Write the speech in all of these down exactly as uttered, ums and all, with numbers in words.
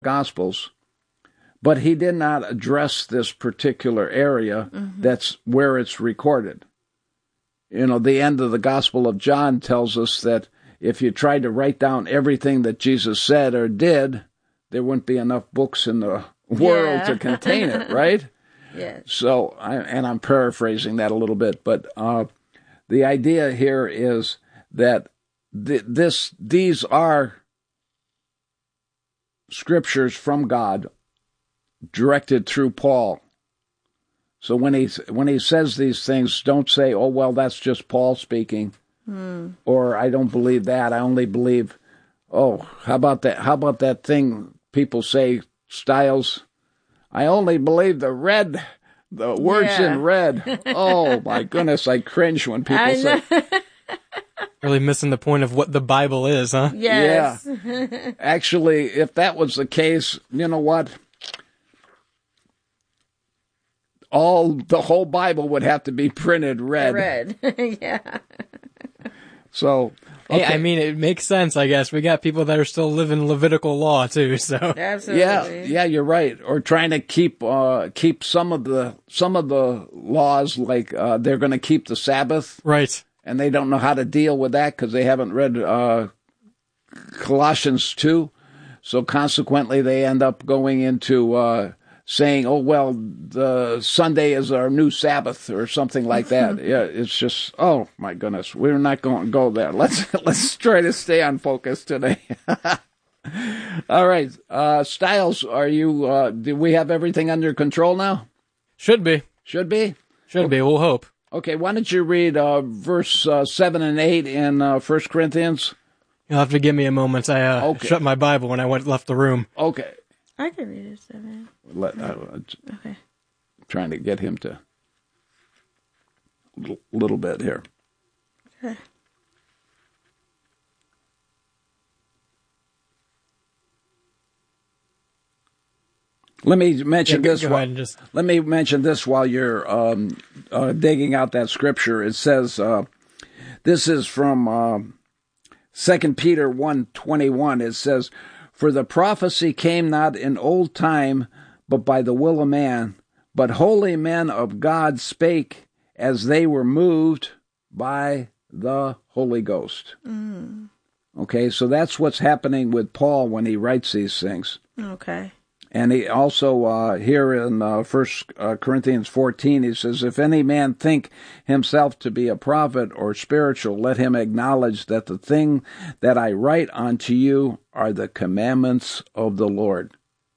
Gospels, but he did not address this particular area. Mm-hmm. That's where it's recorded. You know, the end of the Gospel of John tells us that if you tried to write down everything that Jesus said or did, there wouldn't be enough books in the world yeah. to contain it, right? Yes. So, I, and I'm paraphrasing that a little bit, but uh, the idea here is that th- this these are scriptures from God directed through Paul. So when he when he says these things, don't say, "Oh well, that's just Paul speaking," mm. or "I don't believe that. I only believe." Oh, how about that? How about that thing people say, Styles? I only believe the red, the words yeah. in red. Oh my goodness, I cringe when people say. Really missing the point of what the Bible is, huh? Yes. Yeah. Actually, if that was the case, you know what? All the whole Bible would have to be printed red. Red, yeah. So, okay. Hey, I mean, it makes sense, I guess. We got people that are still living Levitical law too, so. Absolutely. Yeah, yeah, you're right. Or trying to keep uh, keep some of the some of the laws, like uh, they're going to keep the Sabbath, right? And they don't know how to deal with that because they haven't read uh, Colossians two. So consequently, they end up going into uh, saying, "Oh well, the Sunday is our new Sabbath" or something like that. Yeah, it's just, oh my goodness, we're not going to go there. Let's let's try to stay on focus today. All right, uh, Styles, are you? Uh, do we have everything under control now? Should be. Should be. Should okay. be. We'll hope. Okay, why don't you read uh, verse uh, seven and eight in uh, First Corinthians? You'll have to give me a moment. I uh, okay. shut my Bible when I went left the room. Okay. I can read it, seven. Let, uh, okay. Trying to get him to a little bit here. Okay. Let me mention yeah, this. Go while, ahead and just... Let me mention this while you're um, uh, digging out that scripture. It says, uh, this is from uh, Second Peter one twenty-one. It says, "For the prophecy came not in old time, but by the will of man. But holy men of God spake as they were moved by the Holy Ghost." Mm. Okay, so that's what's happening with Paul when he writes these things. Okay. And he also, uh, here in uh, First Corinthians fourteen, he says, "If any man think himself to be a prophet or spiritual, let him acknowledge that the thing that I write unto you are the commandments of the Lord."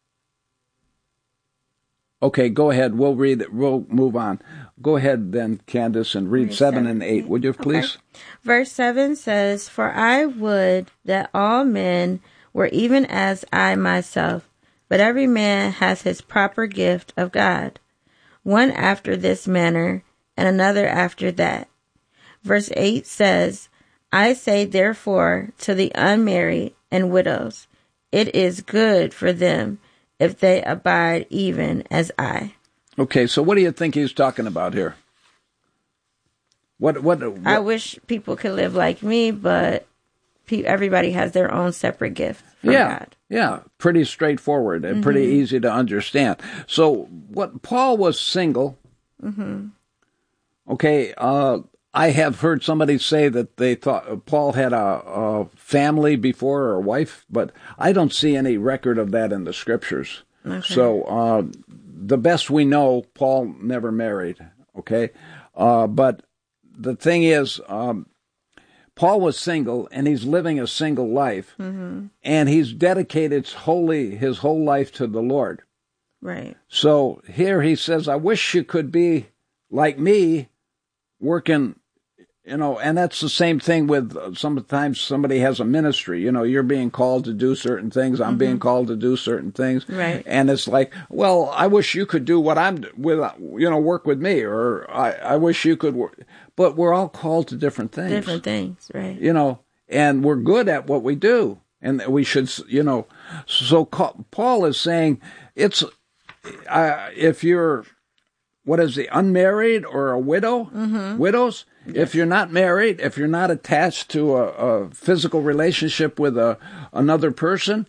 Okay, go ahead. We'll read it. We'll move on. Go ahead then, Candace, and read Verse seven seven and eight, would you please? Okay. Verse seven says, "For I would that all men were even as I myself, but every man has his proper gift of God, one after this manner, and another after that." Verse eight says, "I say therefore to the unmarried and widows, it is good for them if they abide even as I." Okay, so what do you think he's talking about here? What? What? what? I wish people could live like me, but pe- everybody has their own separate gift from yeah. God. Yeah, pretty straightforward and mm-hmm. pretty easy to understand. So, what Paul was single. Mm-hmm. Okay, uh, I have heard somebody say that they thought Paul had a, a family before or a wife, but I don't see any record of that in the scriptures. Okay. So, uh, the best we know, Paul never married. Okay, uh, but the thing is, um, Paul was single, and he's living a single life, mm-hmm. and he's dedicated wholly his whole life to the Lord. Right. So here he says, "I wish you could be like me, working," you know, and that's the same thing with uh, sometimes somebody has a ministry. You know, you're being called to do certain things. I'm mm-hmm. being called to do certain things. Right. And it's like, well, I wish you could do what I'm with, you know, work with me, or I, I wish you could work. But we're all called to different things. Different things, right. You know, and we're good at what we do. And we should, you know, so Paul is saying it's, uh, if you're, what is he, unmarried or a widow, mm-hmm. widows, yes. If you're not married, if you're not attached to a, a physical relationship with a another person,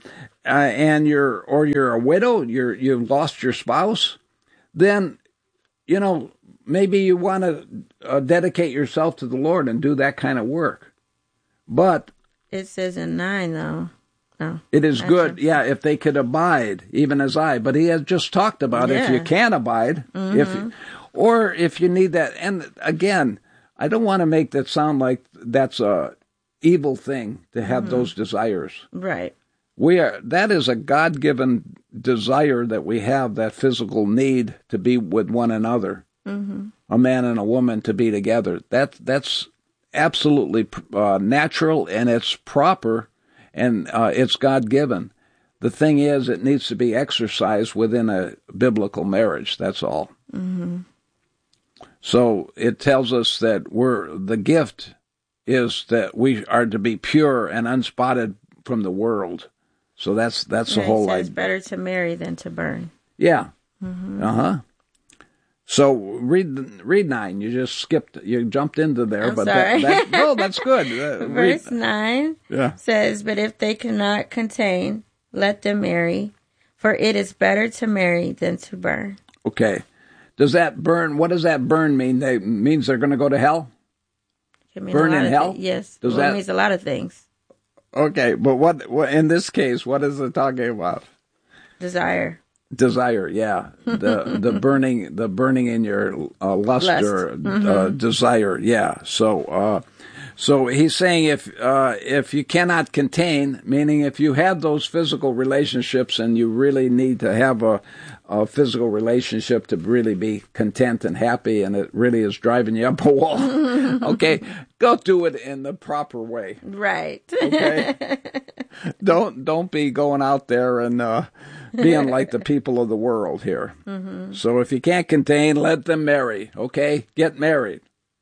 uh, and you're or you're a widow, you're you've lost your spouse, then you know maybe you want to uh, dedicate yourself to the Lord and do that kind of work. But it says in nine though. Oh, it is good, yeah, if they could abide, even as I. But he has just talked about yeah. if you can abide, mm-hmm. if you, or if you need that. And again, I don't want to make that sound like that's a evil thing to have mm-hmm. those desires. Right. We are. That is a God-given desire that we have, that physical need to be with one another, mm-hmm. a man and a woman to be together. That that's absolutely uh, natural, and it's proper. And uh, it's God-given. The thing is, it needs to be exercised within a biblical marriage. That's all. Mm-hmm. So it tells us that we're the gift is that we are to be pure and unspotted from the world. So that's that's yeah, the whole idea. It's idea. Better to marry than to burn. Yeah. Mm-hmm. Uh huh. So read read nine. You just skipped. You jumped into there, I'm but sorry. That, that, no, that's good. Uh, Verse read. nine yeah. says, "But if they cannot contain, let them marry, for it is better to marry than to burn." Okay. Does that burn? What does that burn mean? They means they're going to go to hell. It means Burn a lot in of hell. Thi- yes. Does well, that it means a lot of things. Okay, but what, what in this case? What is it talking about? Desire. Desire, yeah, the the burning, the burning in your uh, lust, Lust. or Mm-hmm. uh, desire, yeah. So, uh, so he's saying if uh, if you cannot contain, meaning if you have those physical relationships and you really need to have a, a physical relationship to really be content and happy, and it really is driving you up a wall, okay, go do it in the proper way, Right. okay. don't don't be going out there and. Uh, being like the people of the world here. Mm-hmm. So if you can't contain, let them marry, okay? Get married.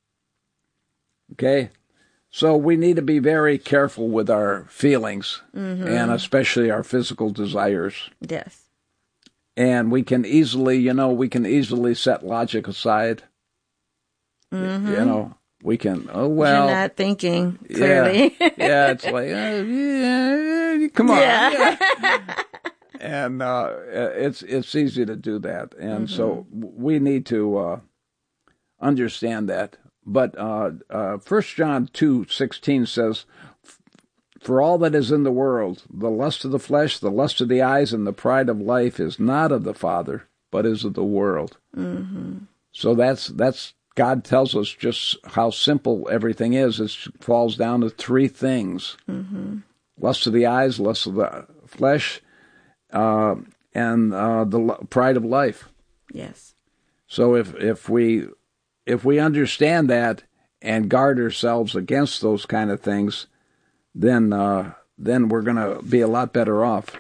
Okay? So we need to be very careful with our feelings, mm-hmm. and especially our physical desires. Yes. And we can easily, you know, we can easily set logic aside. Mm-hmm. You know, we can, oh, well. You're not thinking clearly. Yeah, yeah it's like, uh, yeah, come on. Yeah. Yeah. And uh, it's it's easy to do that, and mm-hmm. so we need to uh, understand that. But uh, uh, First John two sixteen says, "For all that is in the world, the lust of the flesh, the lust of the eyes, and the pride of life is not of the Father, but is of the world." Mm-hmm. So that's that's God tells us just how simple everything is. It falls down to three things: mm-hmm. lust of the eyes, lust of the flesh. Uh, and uh, the l- pride of life. Yes. So if if we if we understand that and guard ourselves against those kind of things, then uh, then we're going to be a lot better off.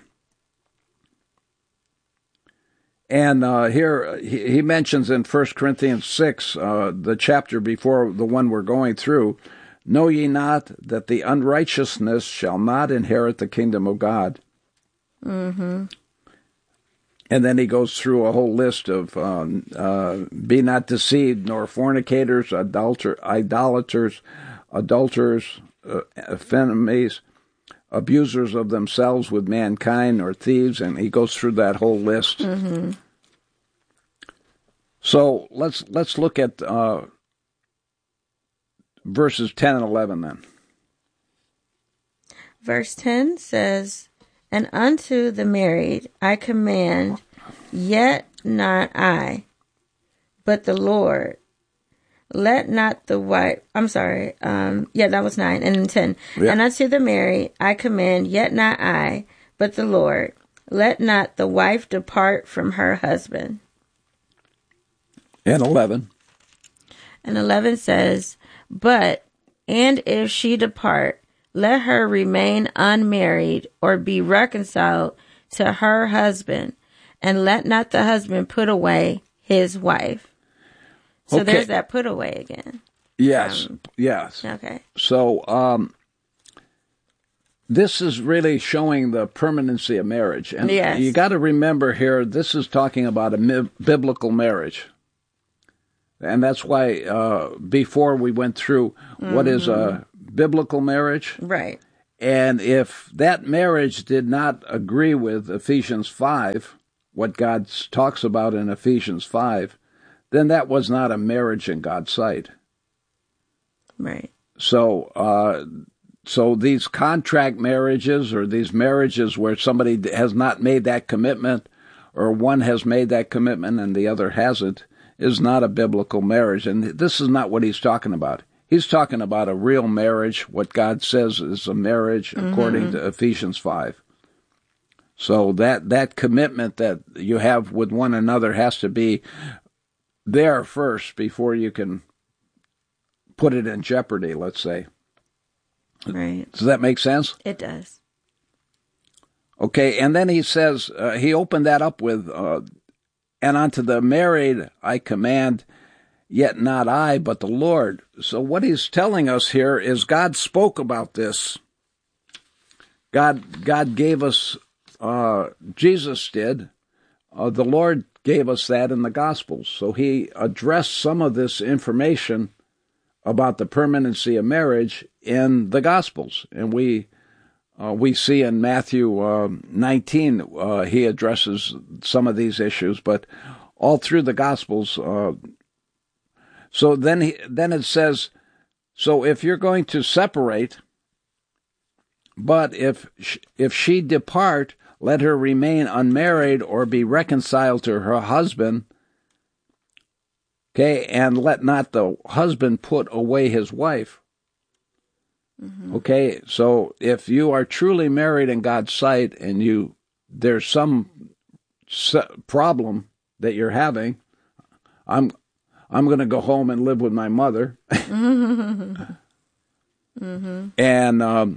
And uh, here he, he mentions in First Corinthians six, uh, the chapter before the one we're going through, "Know ye not that the unrighteousness shall not inherit the kingdom of God?" Mm-hmm. And then he goes through a whole list of um, uh, be not deceived, nor fornicators, adulter, idolaters, adulterers, uh, enemies, abusers of themselves with mankind, or thieves, and he goes through that whole list. Mm-hmm. So let's let's look at uh, verses ten and eleven then. Verse ten says, "And unto the married I command, yet not I, but the Lord. Let not the wife," I'm sorry, um, yeah, that was nine, and then ten. Yeah. "And unto the married I command, yet not I, but the Lord. Let not the wife depart from her husband." And eleven. And eleven says, "But, and if she depart, let her remain unmarried or be reconciled to her husband, and let not the husband put away his wife." So okay. There's that put away again. Yes, um, yes. Okay. So um, this is really showing the permanency of marriage. And yes. You got to remember here, this is talking about a mi- biblical marriage. And that's why uh, before we went through mm-hmm. what is a biblical marriage. Right. And if that marriage did not agree with Ephesians five, what God talks about in Ephesians five, then that was not a marriage in God's sight. Right. So, uh, so these contract marriages or these marriages where somebody has not made that commitment, or one has made that commitment and the other hasn't, is not a biblical marriage. And this is not what he's talking about. He's talking about a real marriage, what God says is a marriage mm-hmm. according to Ephesians five. So that, that commitment that you have with one another has to be there first before you can put it in jeopardy, let's say. Right. Does that make sense? It does. Okay, and then he says, uh, he opened that up with, uh, and unto the married I command, yet not I, but the Lord. So what he's telling us here is God spoke about this. God, God gave us, uh, Jesus did. Uh, the Lord gave us that in the Gospels. So he addressed some of this information about the permanency of marriage in the Gospels. And we uh, we see in Matthew uh, nineteen, uh, he addresses some of these issues, but all through the Gospels. Uh, so then, he, then it says, so if you're going to separate, but if if she depart, let her remain unmarried or be reconciled to her husband. Okay, and let not the husband put away his wife. Mm-hmm. Okay, so if you are truly married in God's sight and you there's some problem that you're having, I'm I'm going to go home and live with my mother. mm-hmm. And um,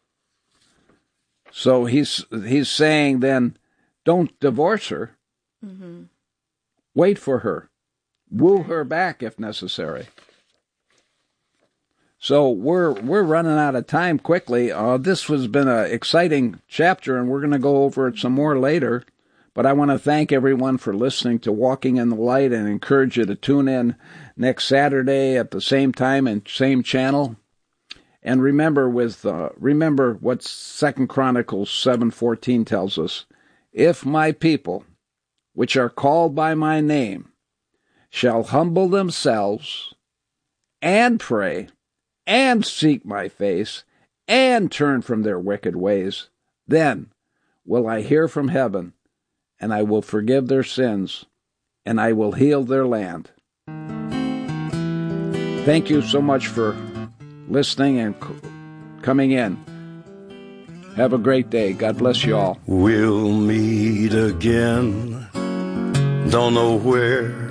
so he's he's saying then, don't divorce her. Mm-hmm. Wait for her. Woo her back if necessary. So we're we're running out of time quickly. Uh, this has been an exciting chapter, and we're going to go over it some more later. But I want to thank everyone for listening to Walking in the Light and encourage you to tune in next Saturday at the same time and same channel. And remember with uh, remember what Second Chronicles seven fourteen tells us: if my people, which are called by my name, shall humble themselves and pray and seek my face and turn from their wicked ways, then will I hear from heaven, and I will forgive their sins, and I will heal their land. Thank you so much for listening and coming in. Have a great day. God bless you all. We'll meet again. Don't know where